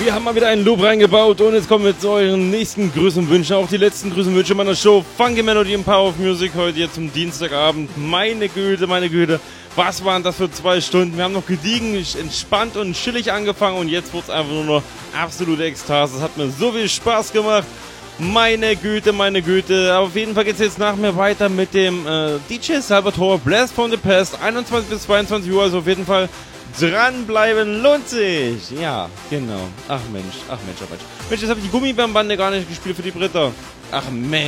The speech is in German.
Wir haben mal wieder einen Loop reingebaut und jetzt kommen wir zu euren nächsten Grüßenwünschen, auch die letzten Grüßenwünsche meiner Show Funky Melody and Power of Music heute jetzt zum Dienstagabend. Meine Güte, was waren das für 2 Stunden? Wir haben noch gediegen, entspannt und chillig angefangen und jetzt wurde es einfach nur noch absolute Ekstase. Es hat mir so viel Spaß gemacht. Meine Güte. Aber auf jeden Fall geht es jetzt nach mir weiter mit dem DJ Salvatore Blast from the Past, 21 bis 22 Uhr, also auf jeden Fall dranbleiben lohnt sich. Ja, genau. Ach Mensch. Mensch, jetzt habe ich die Gummibärenbande gar nicht gespielt für die Britta. Ach Mensch.